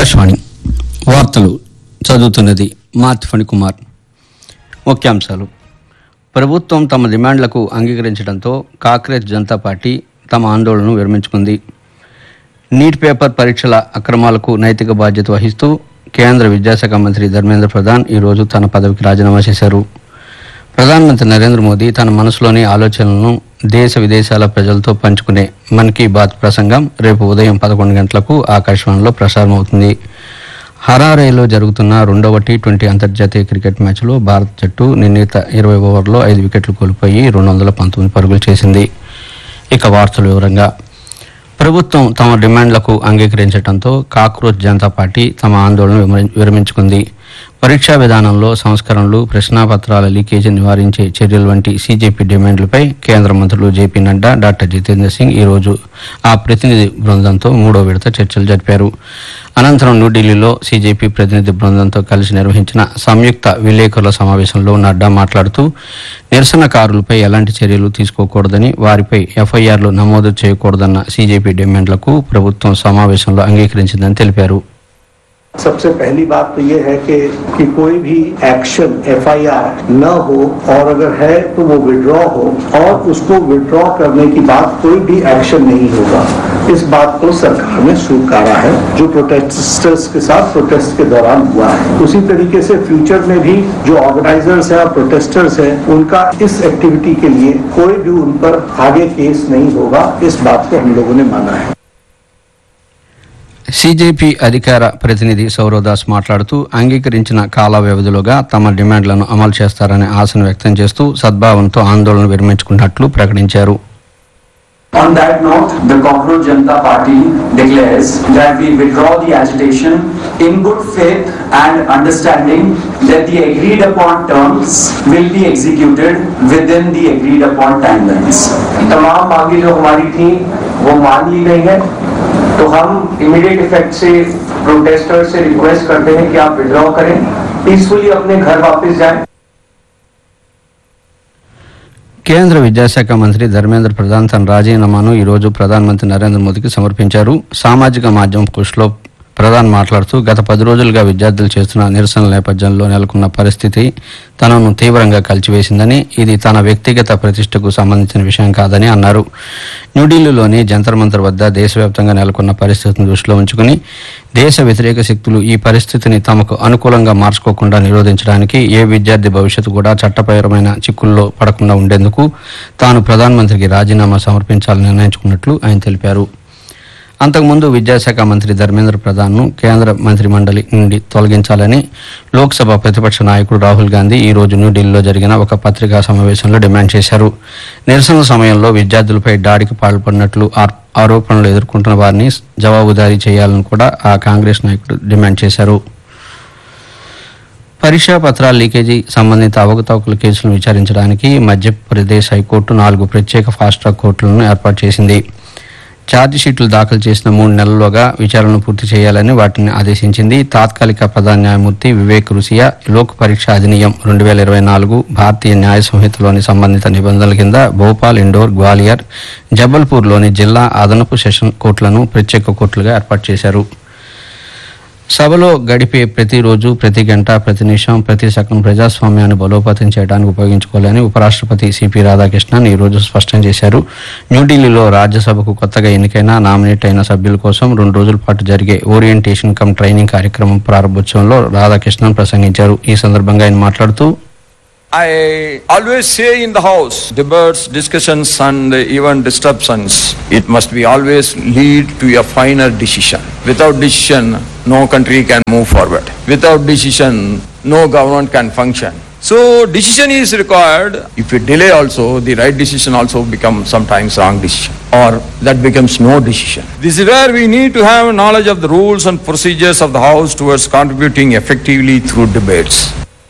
ఆకాశవాణి వార్తలు చదువుతున్నది మాతిఫణి కుమార్. ముఖ్యాంశాలు. ప్రభుత్వం తమ డిమాండ్లకు అంగీకరించడంతో కాంగ్రెస్ జనతా పార్టీ తమ ఆందోళనను విరమించుకుంది. నీట్ పేపర్ పరీక్షల అక్రమాలకు నైతిక బాధ్యత వహిస్తూ కేంద్ర విద్యాశాఖ మంత్రి ధర్మేంద్ర ప్రధాన్ ఈరోజు తన పదవికి రాజీనామా చేశారు. ప్రధానమంత్రి నరేంద్ర మోదీ తన మనసులోని ఆలోచనలను దేశ విదేశాల ప్రజలతో పంచుకునే మన్ కీ బాత్ ప్రసంగం రేపు ఉదయం 11 గంటలకు ఆకాశవాణిలో ప్రసారమవుతుంది. హరారేలో జరుగుతున్న 2వ టీ20 అంతర్జాతీయ క్రికెట్ మ్యాచ్లో భారత జట్టు నిర్ణీత 20 ఓవర్లో 5 వికెట్లు కోల్పోయి 219 పరుగులు చేసింది. ఇక వార్తల వివరంగా. ప్రభుత్వం తమ డిమాండ్లకు అంగీకరించడంతో కాక్రోచ్ జనతా పార్టీ తమ ఆందోళన విరమించుకుంది. పరీక్షా విధానంలో సంస్కరణలు, ప్రశ్నాపత్రాల లీకేజీ నివారించే చర్యలు వంటి సీజేపీ డిమాండ్లపై కేంద్ర మంత్రులు జేపీ నడ్డా, డాక్టర్ జితేంద్ర సింగ్ ఈరోజు ఆ ప్రతినిధి బృందంతో 3వ విడత చర్చలు జరిపారు. అనంతరం న్యూఢిల్లీలో సీజేపీ ప్రతినిధి బృందంతో కలిసి నిర్వహించిన సంయుక్త విలేకరుల సమావేశంలో నడ్డా మాట్లాడుతూ నిరసనకారులపై ఎలాంటి చర్యలు తీసుకోకూడదని, వారిపై ఎఫ్ఐఆర్లు నమోదు చేయకూడదన్న సీజేపీ డిమాండ్లకు ప్రభుత్వం సమావేశంలో అంగీకరించిందని తెలిపారు. सबसे पहली बात तो ये है कि कोई भी एक्शन एफआईआर न हो, और अगर है तो वो विड्रॉ हो, और उसको विड्रॉ करने की बात कोई भी एक्शन नहीं होगा. इस बात को सरकार ने स्वीकारा है जो प्रोटेस्टर्स के साथ प्रोटेस्ट के दौरान हुआ है. उसी तरीके से फ्यूचर में भी जो ऑर्गेनाइजर्स हैं और प्रोटेस्टर्स हैं उनका इस एक्टिविटी के लिए कोई भी उन पर आगे केस नहीं होगा. इस बात को हम लोगों ने माना है. సీజేపీ అధికార ప్రతినిధి సౌరవదాస్ మాట్లాడుతూ అంగీకరించిన కాల వ్యవధిలోగా తమ డిమాండ్లను అమలు చేస్తారనే ఆశను వ్యక్తం చేస్తూ సద్భావంతో ఆందోళన విరమించుకున్నట్లు ప్రకటించారు. On that note, the Cockroach Janata Party declares that we withdraw the agitation in good faith and understanding that the agreed upon terms will be executed within the agreed upon timelines. तमाम मांगे जो हमारी थी वो मान ली गई है, तो हम इमीडिएट इफेक्ट से प्रोटेस्टर्स से रिक्वेस्ट करते हैं कि आप विड्रॉ करें, पीसफुली अपने घर वापस जाएं. కేంద్ర విద్యాశాఖ మంత్రి ధర్మేంద్ర ప్రధాన్ తన రాజీనామాను ఈరోజు ప్రధానమంత్రి నరేంద్ర మోదీకి సమర్పించారు. సామాజిక మాధ్యమం పోస్టులో ప్రధాన్ మాట్లాడుతూ గత 10 రోజులుగా విద్యార్థులు చేస్తున్న నిరసనల నేపథ్యంలో నెలకొన్న పరిస్థితి తనను తీవ్రంగా కలిచివేసిందని, ఇది తన వ్యక్తిగత ప్రతిష్టకు సంబంధించిన విషయం కాదని అన్నారు. న్యూఢిల్లీలోని జంతర్ మంతర్ వద్ద దేశవ్యాప్తంగా నెలకొన్న పరిస్థితిని దృష్టిలో ఉంచుకుని దేశ వ్యతిరేక శక్తులు ఈ పరిస్థితిని తమకు అనుకూలంగా మార్చుకోకుండా నిరోధించడానికి ఏ విద్యార్థి భవిష్యత్తు కూడా చట్టపరమైన చిక్కుల్లో పడకుండా ఉండేందుకు తాను ప్రధానమంత్రికి రాజీనామా సమర్పించాలని నిర్ణయించుకున్నట్లు ఆయన తెలిపారు. అంతకుముందు విద్యాశాఖ మంత్రి ధర్మేంద్ర ప్రధాన్ను కేంద్ర మంత్రి మండలి నుండి తొలగించాలని లోక్సభ ప్రతిపక్ష నాయకుడు రాహుల్ గాంధీ ఈ రోజు న్యూఢిల్లీలో జరిగిన ఒక పత్రికా సమావేశంలో డిమాండ్ చేశారు. నిరసన సమయంలో విద్యార్థులపై దాడికి పాల్పడినట్లు ఆరోపణలు ఎదుర్కొంటున్న వారిని జవాబుదారీ చేయాలని కూడా ఆ కాంగ్రెస్ నాయకుడు డిమాండ్ చేశారు. పరీక్షా పత్రాల లీకేజీ సంబంధిత అవకతవకల కేసులను విచారించడానికి మధ్యప్రదేశ్ హైకోర్టు 4 ప్రత్యేక ఫాస్ట్ ట్రాక్ కోర్టులను ఏర్పాటు చేసింది. ఛార్జిషీట్లు దాఖలు చేసిన 3 నెలల్లోగా విచారణను పూర్తి చేయాలని వాటిని ఆదేశించింది. తాత్కాలిక ప్రధాన న్యాయమూర్తి వివేక్ రుసియా లోక్ పరీక్ష అధినియం 2024 భారతీయ న్యాయ సంహితలోని సంబంధిత నిబంధనల కింద భోపాల్, ఇండోర్, గ్వాలియర్, జబల్పూర్లోని జిల్లా అదనపు సెషన్ కోర్టులను ప్రత్యేక కోర్టులుగా ఏర్పాటు చేశారు. సభలో గడిపే ప్రతిరోజు, ప్రతి గంట, ప్రతి నిమిషం, ప్రతి సెకండ్ ప్రజాస్వామ్యాన్ని బలోపేతం చేయడానికి ఉపయోగించుకోవాలని ఉపరాష్ట్రపతి సిపి రాధాకృష్ణన్ ఈరోజు స్పష్టం చేశారు. న్యూఢిల్లీలో రాజ్యసభకు కొత్తగా ఎన్నికైన నామినేట్ అయిన సభ్యుల కోసం 2 రోజుల పాటు జరిగే ఓరియంటేషన్ కమ్ ట్రైనింగ్ కార్యక్రమం ప్రారంభోత్సవంలో రాధాకృష్ణన్ ప్రసంగించారు. ఈ సందర్భంగా ఆయన మాట్లాడుతూ I always say in the house, debates, discussions and even disruptions, it must be always lead to a final decision. Without decision, no country can move forward. Without decision, no government can function. So decision is required. If you delay also, the right decision also becomes sometimes wrong decision, or that becomes no decision. This is where we need to have knowledge of the rules and procedures of the house towards contributing effectively through debates.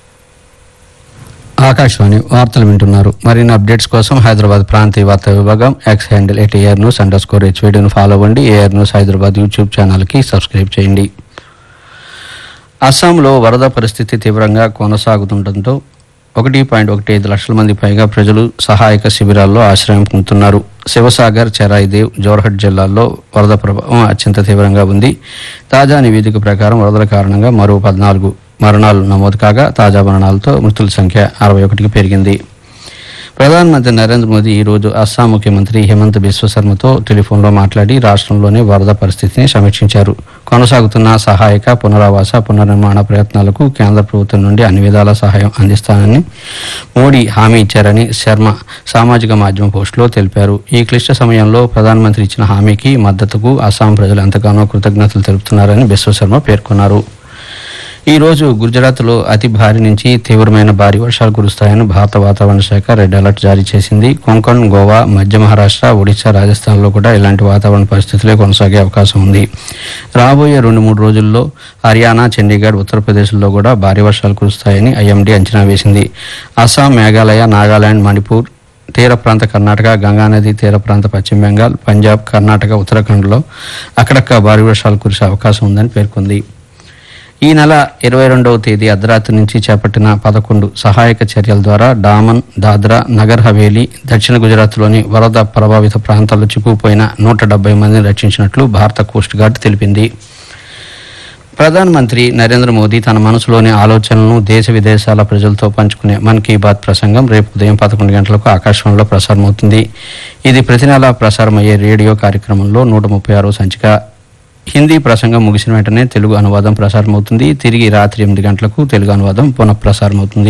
Akashvani వార్తలు వింటున్నారు. మరిన్ని updates కోసం హైదరాబాద్ ప్రాంతీయ వార్తా విభాగం X handle @AirNews_HVDను follow అవ్వండి. AR news Hyderabad YouTube ఛానల్కి subscribe చేయండి. అస్సాంలో వరద పరిస్థితి తీవ్రంగా కొనసాగుతుండటంతో 1.15 లక్షల మంది పైగా ప్రజలు సహాయక శిబిరాల్లో ఆశ్రయం పొందుతున్నారు. శివసాగర్, చెరాయిదేవ్, జోర్హట్ జిల్లాల్లో వరద ప్రభావం అత్యంత తీవ్రంగా ఉంది. తాజా నివేదిక ప్రకారం వరదల కారణంగా మరో 14 మరణాలు నమోదు కాగా తాజా మరణాలతో మృతుల సంఖ్య 61కి పెరిగింది. ప్రధానమంత్రి నరేంద్ర మోదీ ఈ రోజు అస్సాం ముఖ్యమంత్రి హిమంత్ బిశ్వ శర్మతో టెలిఫోన్లో మాట్లాడి రాష్ట్రంలోని వరద పరిస్థితిని సమీక్షించారు. కొనసాగుతున్న సహాయక, పునరావాస, పునర్నిర్మాణ ప్రయత్నాలకు కేంద్ర ప్రభుత్వం నుండి అన్ని విధాల సహాయం అందిస్తానని మోడీ హామీ ఇచ్చారని శర్మ సామాజిక మాధ్యమ పోస్టులో తెలిపారు. ఈ క్లిష్ట సమయంలో ప్రధానమంత్రి ఇచ్చిన హామీకి మద్దతుకు అస్సాం ప్రజలు ఎంతగానో కృతజ్ఞతలు తెలుపుతున్నారని బిశ్వ శర్మ పేర్కొన్నారు. ఈ రోజు గుజరాత్లో అతి భారీ నుంచి తీవ్రమైన భారీ వర్షాలు కురుస్తాయని భారత వాతావరణ శాఖ రెడ్ అలర్ట్ జారీ చేసింది. కొంకణ్, గోవా, మధ్య మహారాష్ట్ర, ఒడిశా, రాజస్థాన్లో కూడా ఇలాంటి వాతావరణ పరిస్థితులే కొనసాగే అవకాశం ఉంది. రాబోయే 2-3 రోజుల్లో హర్యానా, చండీగఢ్, ఉత్తరప్రదేశ్లో కూడా భారీ వర్షాలు కురుస్తాయని ఐఎండీ అంచనా వేసింది. అస్సాం, మేఘాలయ, నాగాలాండ్, మణిపూర్, తీర ప్రాంత కర్ణాటక, గంగానది తీర ప్రాంత పశ్చిమ బెంగాల్, పంజాబ్, కర్ణాటక, ఉత్తరాఖండ్లో అక్కడక్క భారీ వర్షాలు కురిసే అవకాశం ఉందని పేర్కొంది. ఈ నెల 22వ తేదీ అర్ధరాత్రి నుంచి చేపట్టిన 11 సహాయక చర్యల ద్వారా డామన్, దాద్రా, నగర్ హవేలీ, దక్షిణ గుజరాత్లోని వరద ప్రభావిత ప్రాంతాల్లో చిక్కుకుపోయిన 170 మందిని రక్షించినట్లు భారత కోస్ట్ గార్డ్ తెలిపింది. ప్రధానమంత్రి నరేంద్ర మోదీ తన మనసులోని ఆలోచనలను దేశ విదేశాల ప్రజలతో పంచుకునే మన్ కీ బాత్ ప్రసంగం రేపు ఉదయం 11 గంటలకు ఆకాశవాణిలో ప్రసారమవుతుంది. ఇది ప్రతి నెలా ప్రసారమయ్యే రేడియో కార్యక్రమంలో 136వ సంచిక. హిందీ ప్రసంగం ముగిసిన వెంటనే తెలుగు అనువాదం ప్రసారమవుతుంది. తిరిగి రాత్రి 8 గంటలకు తెలుగు అనువాదం పునఃప్రసారమవుతుంది.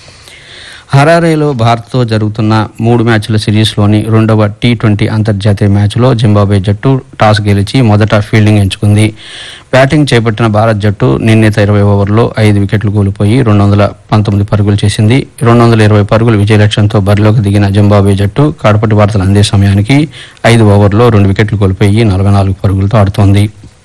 హరారేలో భారత్తో జరుగుతున్న 3 మ్యాచ్ల సిరీస్లోని 2వ T20 అంతర్జాతీయ మ్యాచ్లో జింబాబ్వే జట్టు టాస్ గెలిచి మొదట ఫీల్డింగ్ ఎంచుకుంది. బ్యాటింగ్ చేపట్టిన భారత్ జట్టు నిర్ణీత 20 ఓవర్లో 5 వికెట్లు కోల్పోయి 219 పరుగులు చేసింది. 220 పరుగుల విజయ లక్ష్యంతో బరిలోకి దిగిన జింబాబ్వే జట్టు కడపటి వార్తలు అందే సమయానికి 5 ఓవర్లో 2 వికెట్లు కోల్పోయి 44 పరుగులతో ఆడుతోంది.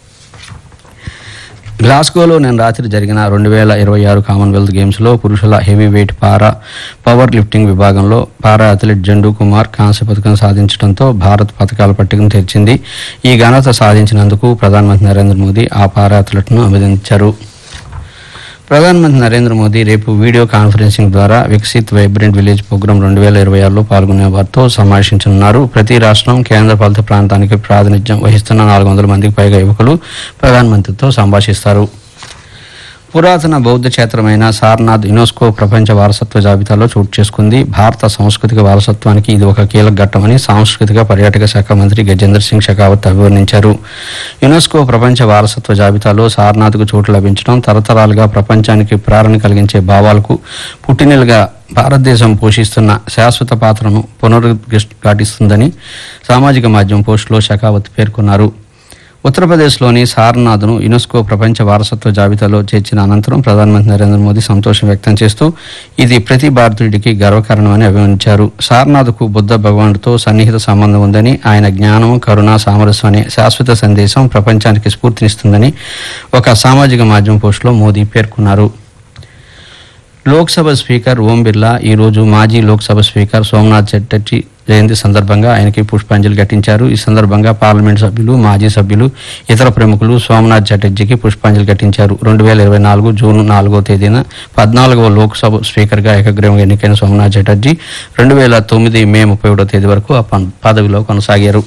గ్లాస్గోలో నిన్న రాత్రి జరిగిన 2026 కామన్వెల్త్ గేమ్స్లో పురుషుల హెవీ వెయిట్ పవర్ లిఫ్టింగ్ విభాగంలో పారా అథ్లెట్ జండూ కుమార్ కాంస్య పథకం సాధించడంతో భారత్ పథకాల పట్టికను తెరిచింది. ఈ ఘనత సాధించినందుకు ప్రధానమంత్రి నరేంద్ర మోదీ ఆ పారా అథ్లెట్ను అభినందించారు. ప్రధానమంత్రి నరేంద్ర మోదీ రేపు వీడియో కాన్ఫరెన్సింగ్ ద్వారా వికసిత్ వైబ్రెంట్ విలేజ్ ప్రోగ్రాం 2026లో పాల్గొనే వారితో సమావేశించనున్నారు. ప్రతి రాష్ట్రం, కేంద్ర పాలిత ప్రాంతానికి ప్రాతినిధ్యం వహిస్తున్న 400 మందికి పైగా యువకులు ప్రధానమంత్రితో సంభాషిస్తారు. పురాతన బౌద్ధ క్షేత్రమైన సారనాథ్ యునెస్కో ప్రపంచ వారసత్వ జాబితాలో చోటు చేసుకుంది. భారత సాంస్కృతిక వారసత్వానికి ఇది ఒక కీలక ఘట్టమని సాంస్కృతిక పర్యాటక శాఖ మంత్రి గజేంద్ర సింగ్ షెకావత్ అభివర్ణించారు. యునెస్కో ప్రపంచ వారసత్వ జాబితాలో సారనాథ్కు చోటు లభించడం తరతరాలుగా ప్రపంచానికి ప్రేరణ కలిగించే భావాలకు పుట్టినలుగా భారతదేశం పోషిస్తున్న శాశ్వత పాత్రను పునరుద్ఘాటిస్తుందని సామాజిక మాధ్యమం పోస్టులో షెకావత్ పేర్కొన్నారు. ఉత్తరప్రదేశ్లోని సారనాథ్ను యునెస్కో ప్రపంచ వారసత్వ జాబితాలో చేర్చిన అనంతరం ప్రధానమంత్రి నరేంద్ర మోదీ సంతోషం వ్యక్తం చేస్తూ ఇది ప్రతి భారతీయుడికి గర్వకారణమని అభివర్ణించారు. సారనాథ్కు బుద్ధ భగవానుడితో సన్నిహిత సంబంధం ఉందని, ఆయన జ్ఞానం, కరుణ, సామరస్యం అనే శాశ్వత సందేశం ప్రపంచానికి స్ఫూర్తినిస్తుందని ఒక సామాజిక మాధ్యమం పోస్టులో మోదీ పేర్కొన్నారు. లోక్సభ స్పీకర్ ఓం బిర్లా ఈరోజు మాజీ లోక్సభ స్పీకర్ సోమనాథ్ చటర్జీ జయంతి సందర్భంగా ఆయనకి పుష్పాంజలి ఘటించారు. ఈ సందర్భంగా పార్లమెంట్ సభ్యులు, మాజీ సభ్యులు, ఇతర ప్రముఖులు సోమనాథ్ చటర్జీకి పుష్పాంజలి ఘటించారు. 2024 జూన్ 4వ తేదీన 14వ లోక్సభ స్పీకర్గా ఏకగ్రీవంగా ఎన్నికైన సోమనాథ్ చటర్జీ 2009 మే 31వ తేదీ వరకు ఆ పదవిలో కొనసాగారు.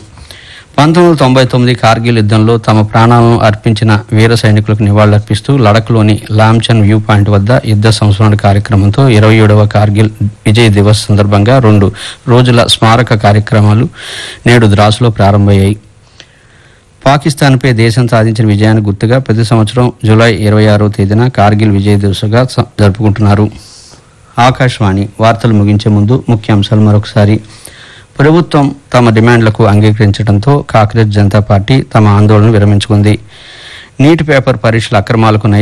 1999 కార్గిల్ యుద్ధంలో తమ ప్రాణాలను అర్పించిన వీర సైనికులకు నివాళులర్పిస్తూ లడఖ్లోని లాంఛన్ వ్యూ పాయింట్ వద్ద యుద్ధ సంస్మరణ కార్యక్రమంతో 27వ కార్గిల్ విజయ్ దివస్ సందర్భంగా 2 రోజుల స్మారక కార్యక్రమాలు నేడు ద్రాస్లో ప్రారంభమయ్యాయి. పాకిస్తాన్పై దేశం సాధించిన విజయానికి గుర్తుగా ప్రతి సంవత్సరం జూలై 26వ తేదీన కార్గిల్ విజయ్ దివస్గా జరుపుకుంటున్నారు. ఆకాశవాణి వార్తలు ముగించే ముందు ముఖ్యాంశాలు మరొకసారి. ప్రభుత్వం తమ డిమాండ్లకు అంగీకరించడంతో కాంగ్రెస్ జనతా పార్టీ తమ ఆందోళన విరమించుకుంది. నీట్ పేపర్ పరీక్షల అక్రమాలకు